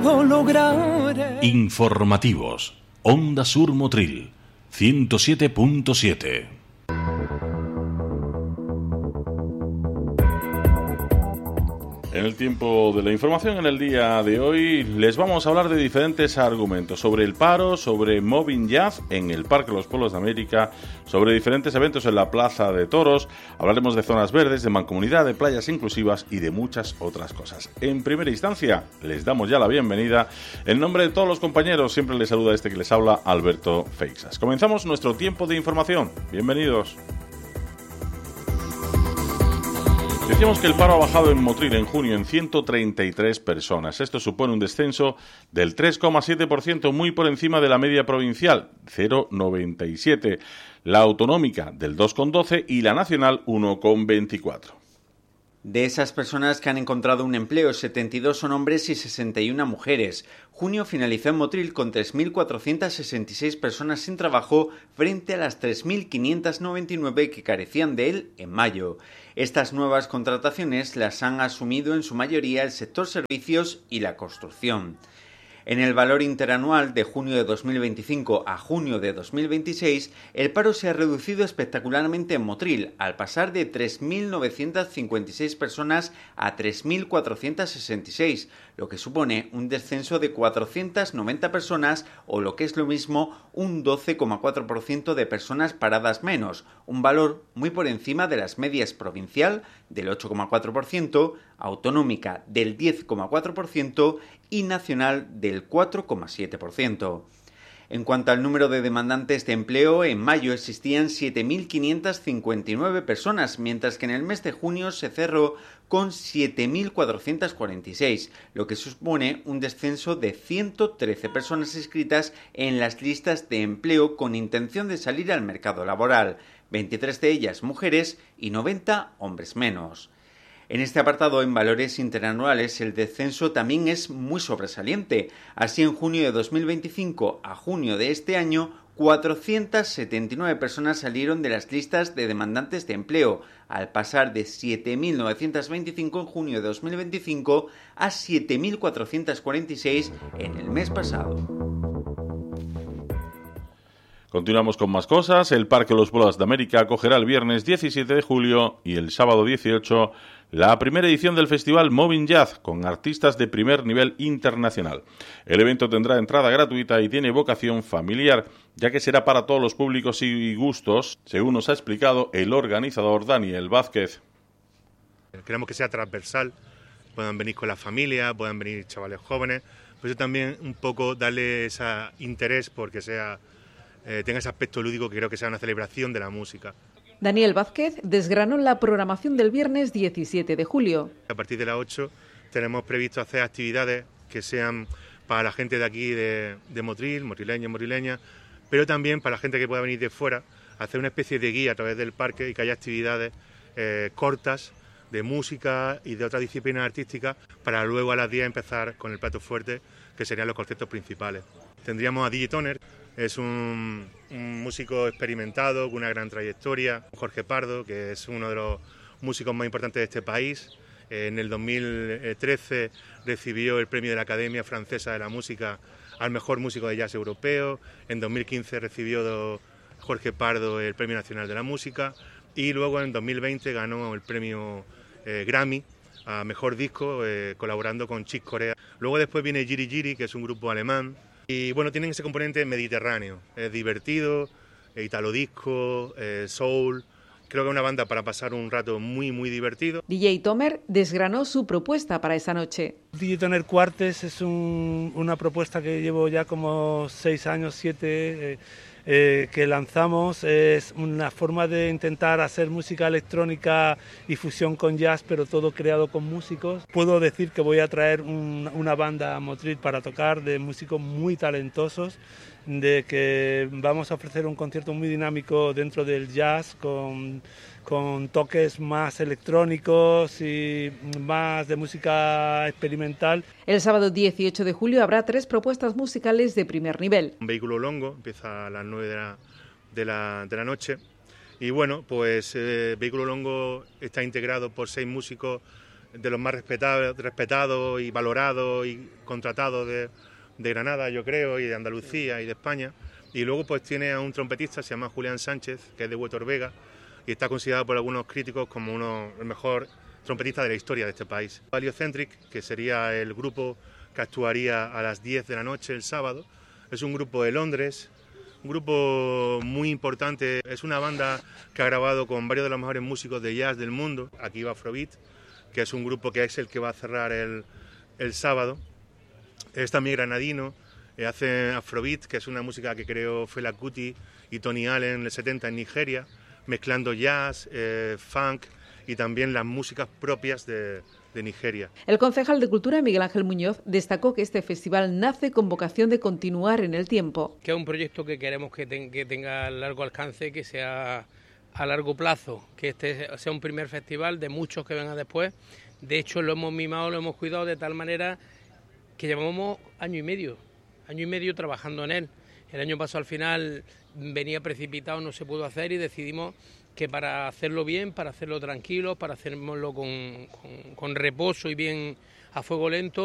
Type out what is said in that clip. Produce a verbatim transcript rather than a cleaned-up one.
Informativos. Onda Sur Motril, ciento siete punto siete. En el tiempo de la información, en el día de hoy, les vamos a hablar de diferentes argumentos sobre el paro, sobre Moving Jazz en el Parque Los Pueblos de América, sobre diferentes eventos en la Plaza de Toros, hablaremos de zonas verdes, de mancomunidad, de playas inclusivas y de muchas otras cosas. En primera instancia, les damos ya la bienvenida. En nombre de todos los compañeros, siempre les saluda este que les habla, Alberto Feixas. Comenzamos nuestro tiempo de información. Bienvenidos. Decíamos que el paro ha bajado en Motril en junio en ciento treinta y tres personas. Esto supone un descenso del tres coma siete por ciento, muy por encima de la media provincial, cero coma noventa y siete, la autonómica del dos coma doce y la nacional uno coma veinticuatro. De esas personas que han encontrado un empleo, setenta y dos son hombres y sesenta y una mujeres. Junio finalizó en Motril con tres mil cuatrocientas sesenta y seis personas sin trabajo frente a las tres mil quinientas noventa y nueve que carecían de él en mayo. Estas nuevas contrataciones las han asumido en su mayoría el sector servicios y la construcción. En el valor interanual de junio de dos mil veinticinco a junio de dos mil veintiséis, el paro se ha reducido espectacularmente en Motril, al pasar de tres mil novecientas cincuenta y seis personas a tres mil cuatrocientas sesenta y seis, lo que supone un descenso de cuatrocientas noventa personas o, lo que es lo mismo, un doce coma cuatro por ciento de personas paradas menos, un valor muy por encima de las medias provincial del ocho coma cuatro por ciento, autonómica del diez coma cuatro por ciento y nacional del cuatro coma siete por ciento. En cuanto al número de demandantes de empleo, en mayo existían siete mil quinientas cincuenta y nueve personas, mientras que en el mes de junio se cerró con siete mil cuatrocientas cuarenta y seis, lo que supone un descenso de ciento trece personas inscritas en las listas de empleo con intención de salir al mercado laboral, veintitrés de ellas mujeres y noventa hombres menos. En este apartado, en valores interanuales, el descenso también es muy sobresaliente. Así, en junio de dos mil veinticinco a junio de este año, cuatrocientas setenta y nueve personas salieron de las listas de demandantes de empleo, al pasar de siete mil novecientas veinticinco en junio de dos mil veinticinco a siete mil cuatrocientas cuarenta y seis en el mes pasado. Continuamos con más cosas. El Parque Los Pueblos de América acogerá el viernes diecisiete de julio y el sábado dieciocho la primera edición del festival Moving Jazz con artistas de primer nivel internacional. El evento tendrá entrada gratuita y tiene vocación familiar, ya que será para todos los públicos y gustos, según nos ha explicado el organizador Daniel Vázquez. Queremos que sea transversal, puedan venir con la familia, puedan venir chavales jóvenes, pero también un poco darle ese interés porque sea eh, tenga ese aspecto lúdico, que creo que sea una celebración de la música. Daniel Vázquez desgranó la programación del viernes diecisiete de julio. A partir de las ocho tenemos previsto hacer actividades que sean para la gente de aquí, de, de Motril, motrileña, motrileña, pero también para la gente que pueda venir de fuera, hacer una especie de guía a través del parque y que haya actividades eh, cortas de música y de otras disciplinas artísticas para luego a las diez empezar con el plato fuerte, que serían los conceptos principales. Tendríamos a D J Toner. Es un, un músico experimentado con una gran trayectoria, Jorge Pardo, que es uno de los músicos más importantes de este país. En el dos mil trece recibió el premio de la Academia Francesa de la Música al mejor músico de jazz europeo. En dos mil quince recibió Jorge Pardo el Premio Nacional de la Música y luego en dos mil veinte ganó el premio eh, Grammy a mejor disco eh, colaborando con Chick Corea. Luego después viene Giri Giri, que es un grupo alemán. Y bueno, tienen ese componente mediterráneo, es divertido, italo disco, eh, soul. Creo que es una banda para pasar un rato muy, muy divertido. D J Tomer desgranó su propuesta para esa noche. D J Toner Quartes es un, una propuesta que llevo ya como seis años, siete, eh, eh, que lanzamos. Es una forma de intentar hacer música electrónica y fusión con jazz, pero todo creado con músicos. Puedo decir que voy a traer un, una banda a Motril para tocar de músicos muy talentosos, de que vamos a ofrecer un concierto muy dinámico dentro del jazz con, con toques más electrónicos y más de música experimental. El sábado dieciocho de julio habrá tres propuestas musicales de primer nivel. Un vehículo longo empieza a las nueve de la, de la, de la noche y bueno, pues eh, Vehículo Longo está integrado por seis músicos de los más respetados, respetados y valorados y contratados de, de Granada, yo creo, y de Andalucía y de España. Y luego pues tiene a un trompetista, se llama Julián Sánchez, que es de Huetor Vega, y está considerado por algunos críticos como uno, el mejor trompetista de la historia de este país. Heliocentric, que sería el grupo que actuaría a las diez de la noche el sábado, es un grupo de Londres, un grupo muy importante, es una banda que ha grabado con varios de los mejores músicos de jazz del mundo. Aquí va Afrobeat, que es un grupo que es el que va a cerrar el, el sábado. Es también granadino, eh, hace Afrobeat, que es una música que creó Fela Kuti y Tony Allen en el setenta en Nigeria, mezclando jazz, eh, funk y también las músicas propias de, de Nigeria. El concejal de Cultura, Miguel Ángel Muñoz, destacó que este festival nace con vocación de continuar en el tiempo. Que es un proyecto que queremos que, ten, que tenga largo alcance, que sea a largo plazo, que este sea un primer festival de muchos que vengan después. De hecho, lo hemos mimado, lo hemos cuidado de tal manera que llevamos año y medio, año y medio trabajando en él. El año pasado al final venía precipitado, no se pudo hacer y decidimos que para hacerlo bien, para hacerlo tranquilo, para hacerlo con, con, con reposo y bien a fuego lento,